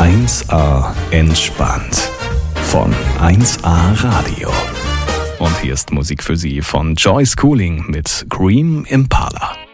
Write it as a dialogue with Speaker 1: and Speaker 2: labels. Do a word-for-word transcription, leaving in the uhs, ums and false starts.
Speaker 1: eins A entspannt von eins A Radio. Und hier ist Musik für Sie von Joyce Cooling mit Green Impala.